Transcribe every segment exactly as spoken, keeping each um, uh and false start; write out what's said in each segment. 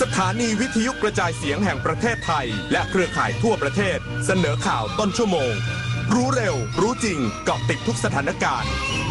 สถานีวิทยุกระจายเสียงแห่งประเทศไทยและเครือข่ายทั่วประเทศเสนอข่าวต้นชั่วโมงรู้เร็วรู้จริงเกาะติดทุกสถานการณ์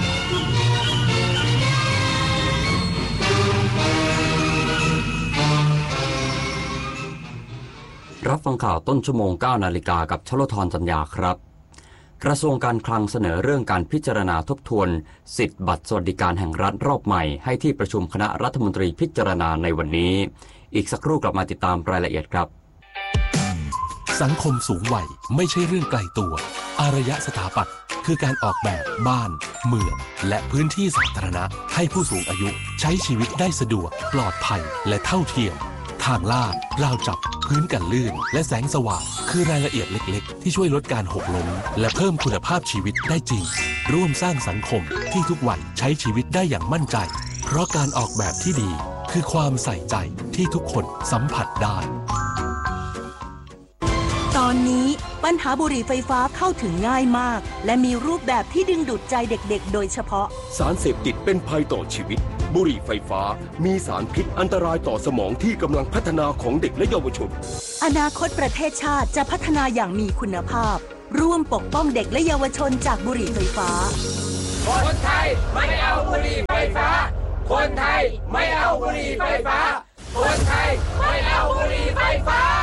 รับฟังข่าวต้นชั่วโมง เก้า นาฬิกากับชลธร จัญญาครับกระทรวงการคลังเสนอเรื่องการพิจารณาทบทวนสิทธิบัตรสวัสดิการแห่งรัฐรอบใหม่ให้ที่ประชุมคณะรัฐมนตรีพิจารณาในวันนี้อีกสักครู่กลับมาติดตามรายละเอียดครับสังคมสูงวัยไม่ใช่เรื่องไกลตัวอารยสถาปัตย์คือการออกแบบบ้านเมืองและพื้นที่สาธารณะให้ผู้สูงอายุใช้ชีวิตได้สะดวกปลอดภัยและเท่าเทียมทางลาดราวจับพื้นกันลื่นและแสงสว่างคือรายละเอียดเล็กๆที่ช่วยลดการหกล้มและเพิ่มคุณภาพชีวิตได้จริงร่วมสร้างสังคมที่ทุกวันใช้ชีวิตได้อย่างมั่นใจเพราะการออกแบบที่ดีคือความใส่ใจที่ทุกคนสัมผัสได้ตอนนี้ปัญหาบุหรี่ไฟฟ้าเข้าถึงง่ายมากและมีรูปแบบที่ดึงดูดใจเด็กๆโดยเฉพาะสารเสพติดเป็นภัยต่อชีวิตบุหรี่ไฟฟ้ามีสารพิษอันตรายต่อสมองที่กำลังพัฒนาของเด็กและเยาวชนอนาคตประเทศชาติจะพัฒนาอย่างมีคุณภาพร่วมปกป้องเด็กและเยาวชนจากบุหรี่ไฟฟ้าคนไทยไม่เอาบุหรี่ไฟฟ้าคนไทยไม่เอาบุหรี่ไฟฟ้าคนไทยไม่เอาบุหรี่ไฟฟ้า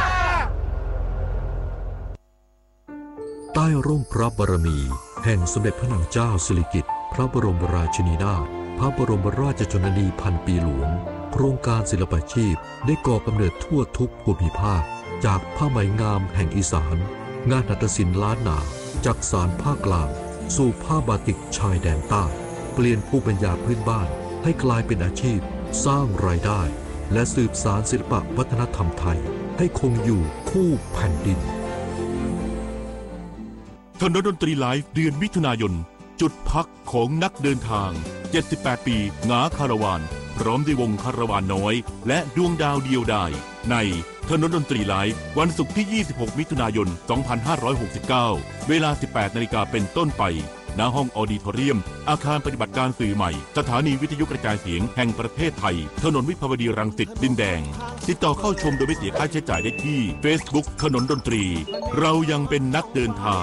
ใต้ร่มพระบารมีแห่งสมเด็จพระนางเจ้าสิริกิติ์พระบรมราชินีนาถพระบรมราชชนนีพันปีหลวงโครงการศิลปาชีพได้ก่อกำเนิดทั่วทุกภูมิภาคจากผ้าไหมงามแห่งอีสานงานหัตถศิลป์ล้านนาจากสานภาคกลางสู่ผ้าบาติกชายแดนใต้เปลี่ยนภูมิปัญญาพื้นบ้านให้กลายเป็นอาชีพสร้างรายได้และสืบสานศิลปวัฒนธรรมไทยให้คงอยู่คู่แผ่นดินถนนดนตรีไลฟ์เดือนมิถุนายนจุดพักของนักเดินทางเจ็ดสิบแปดปีงาคาราวานพร้อมด้วยวงคาราวานน้อยและดวงดาวเดียวดายในถนนดนตรีไลฟ์วันศุกร์ที่ยี่สิบหกมิถุนายนสองพันห้าร้อยหกสิบเก้าเวลา สิบแปดนาฬิกาเป็นต้นไปณห้องออดิทอเรียมอาคารปฏิบัติการสื่อใหม่สถานีวิทยุกระจายเสียงแห่งประเทศไทยถนนวิภาวดีรังสิตดินแดงติดต่อเข้าชมโดยไม่เสียค่าใช้จ่ายได้ที่ Facebook ถนนดนตรีเรายังเป็นนักเดินทาง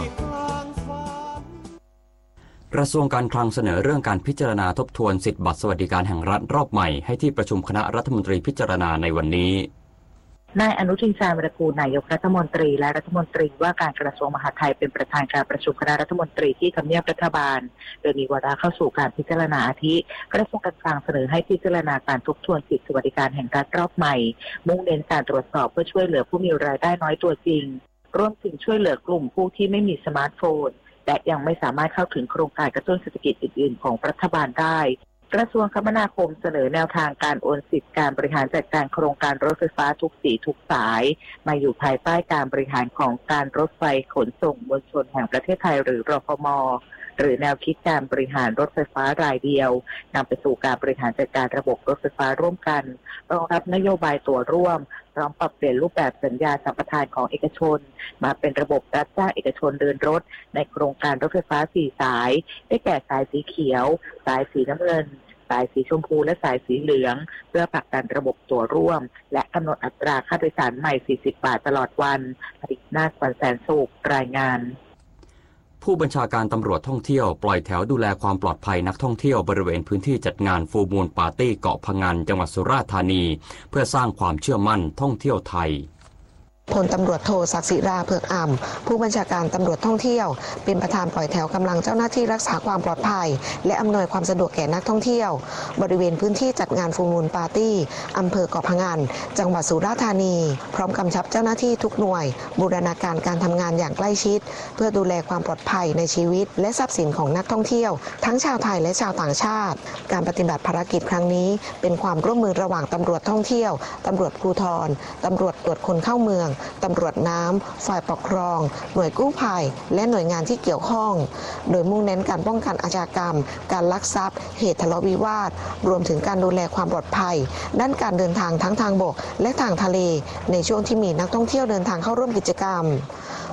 กระทรวงการคลังเสนอเรื่องการพิจารณาทบทวนสิทธิบัตรสวัสดิการแห่งรัฐรอบใหม่ให้ที่ประชุมคณะรัฐมนตรีพิจารณาในวันนี้นายอนุทินชาญวิรากูลนายกรัฐมนตรีและรัฐมนตรีว่าการกระทรวงมหาดไทยเป็นประธานการประชุมคณะรัฐมนตรีที่ทำเนียบรัฐบาลโดยมีวาระเข้าสู่การพิจารณาอาทิกระทรวงการคลังเสนอให้พิจารณาการทบทวนสิทธิสวัสดิการแห่งรัฐรอบใหม่มุ่งเน้นการตรวจสอบเพื่อช่วยเหลือผู้มีรายได้น้อยตัวจริงรวมถึงช่วยเหลือกลุ่มผู้ที่ไม่มีสมาร์ทโฟนและยังไม่สามารถเข้าถึงโครงการกระตุ้นเศรษฐกิจอื่นๆของรัฐบาลได้กระทรวงคมนาคมเสนอแนวทางการโอนสิทธิการบริหารจัดการโครงการรถไฟฟ้าทุกสีทุกสายมาอยู่ภายใต้การบริหารของการรถไฟขนส่งมวลชนแห่งประเทศไทยหรือรฟม.หรือแนวคิดการบริหารรถไฟฟ้ารายเดียวนำไปสู่การบริหารจัดการระบบรถไฟฟ้าร่วมกันรองรับนโยบายตัวร่วมพร้อมปรับเปลี่ยนรูปแบบสัญญาสัมปทานของเอกชนมาเป็นระบบรับจ้างเอกชนเดินรถในโครงการรถไฟฟ้าสี่สายได้แก่สายสีเขียวสายสีน้ำเงินสายสีชมพูและสายสีเหลืองเพื่อผลักดันระบบตั๋วร่วมและกำหนดอัตราค่าโดยสารใหม่สี่สิบบาทตลอดวันผลิตนาฏขวัญแสนสุขรายงานผู้บัญชาการตำรวจท่องเที่ยวปล่อยแถวดูแลความปลอดภัยนักท่องเที่ยวบริเวณพื้นที่จัดงานฟูลมูนปาร์ตี้เกาะพะงันจังหวัดสุราษฎร์ธานีเพื่อสร้างความเชื่อมั่นท่องเที่ยวไทยพลตำรวจโทศักดิ์ศิราเผือกอ่ำผู้บัญชาการตำรวจท่องเที่ยวเป็นประธานปล่อยแถวกำลังเจ้าหน้าที่รักษาความปลอดภัยและอำนวยความสะดวกแก่นักท่องเที่ยวบริเวณพื้นที่จัดงานฟูลมูนปาร์ตี้อำเภอเกาะพะงันจังหวัดสุราษฎร์ธานีพร้อมกำชับเจ้าหน้าที่ทุกหน่วยบูรณาการการทำงานอย่างใกล้ชิดเพื่อดูแลความปลอดภัยในชีวิตและทรัพย์สินของนักท่องเที่ยวทั้งชาวไทยและชาวต่างชาติการปฏิบัติภารกิจครั้งนี้เป็นความร่วมมือระหว่างตำรวจท่องเที่ยวตำรวจภูธรตำรวจตรวจคนเข้าเมืองตำรวจน้ำฝ่ายปกครองหน่วยกู้ภัยและหน่วยงานที่เกี่ยวข้องโดยมุ่งเน้นการป้องกันอาชญากรรมการลักทรัพย์เหตุทะเลาะวิวาทรวมถึงการดูแลความปลอดภัยด้านการเดินทางทั้งทางบกและทางทะเลในช่วงที่มีนักท่องเที่ยวเดินทางเข้าร่วมกิจกรรม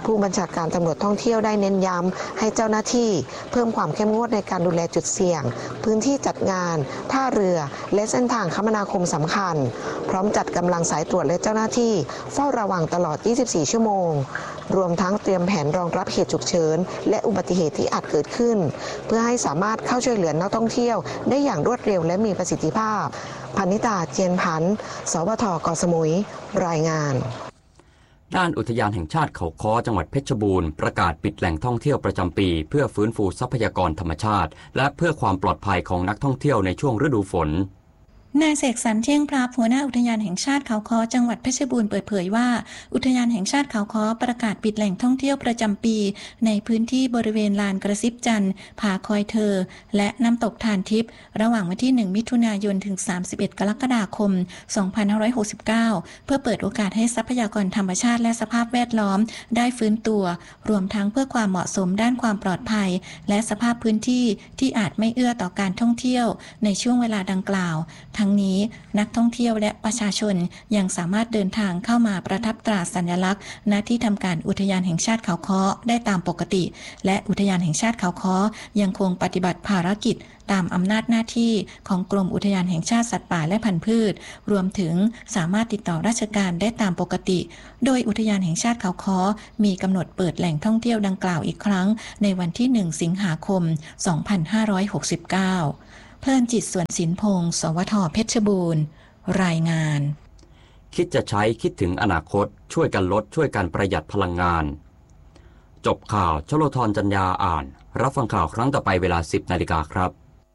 ผู้บัญชาการตำรวจท่องเที่ยวได้เน้นย้ำให้เจ้าหน้าที่เพิ่มความเข้มงวดในการดูแลจุดเสี่ยงพื้นที่จัดงานท่าเรือและเส้นทางคมนาคมสำคัญพร้อมจัดกำลังสายตรวจและเจ้าหน้าที่เฝ้าระวังตลอดยี่สิบสี่ชั่วโมงรวมทั้งเตรียมแผนรองรับเหตุฉุกเฉินและอุบัติเหตุที่อาจเกิดขึ้นเพื่อให้สามารถเข้าช่วยเหลือนักท่องเที่ยวได้อย่างรวดเร็วและมีประสิทธิภาพพนิตาเจียนพันธ์สวท เกาะสมุยรายงานด้านอุทยานแห่งชาติเขาค้อจังหวัดเพชรบูรณ์ประกาศปิดแหล่งท่องเที่ยวประจำปีเพื่อฟื้นฟูทรัพยากรธรรมชาติและเพื่อความปลอดภัยของนักท่องเที่ยวในช่วงฤดูฝนนายเสกสรรเที่ยงพราหัวหน้าอุทยานแห่งชาติเขาค้อจังหวัดเพชรบูรณ์เปิดเผยว่าอุทยานแห่งชาติเขาค้อประกาศปิดแหล่งท่องเที่ยวประจำปีในพื้นที่บริเวณลานกระซิบจันทร์ผาคอยเธอและน้ำตกทานทิพย์ระหว่างวันที่หนึ่งมิถุนายนถึงสามสิบเอ็ดกรกฎาคมสองพันห้าร้อยหกสิบเก้าเพื่อเปิดโอกาสให้ทรัพยากรธรรมชาติและสภาพแวดล้อมได้ฟื้นตัวรวมทั้งเพื่อความเหมาะสมด้านความปลอดภัยและสภาพพื้นที่ที่อาจไม่เอื้อต่อการท่องเที่ยวในช่วงเวลาดังกล่าวทั้งนี้นักท่องเที่ยวและประชาชนยังสามารถเดินทางเข้ามาประทับตราสัญลักษณ์ณที่ทำการอุทยานแห่งชาติเขาค้อได้ตามปกติและอุทยานแห่งชาติเขาค้อยังคงปฏิบัติภารกิจตามอำนาจหน้าที่ของกรมอุทยานแห่งชาติสัตว์ป่าและพันธุ์พืชรวมถึงสามารถติดต่อราชการได้ตามปกติโดยอุทยานแห่งชาติเขาค้อมีกำหนดเปิดแหล่งท่องเที่ยวดังกล่าวอีกครั้งในวันที่หนึ่งสิงหาคมสองพันห้าร้อยหกสิบเก้าเพลินจิตสวนศิลพงศ์สวท เพชรบูรณ์รายงานคิดจะใช้คิดถึงอนาคตช่วยกันลดช่วยกันประหยัดพลังงานจบข่าวชโลธรจัญญาอ่านรับฟังข่าวครั้งต่อไปเวลา สิบนาฬิกาครับ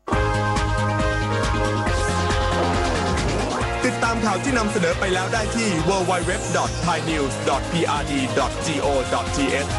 ติดตามข่าวที่นำเสนอไปแล้วได้ที่ ดับเบิลยู ดับเบิลยู ดับเบิลยู ดอท ไทยนิวส์ ดอท พี อาร์ ดี ดอท จี โอ ดอท ที เอช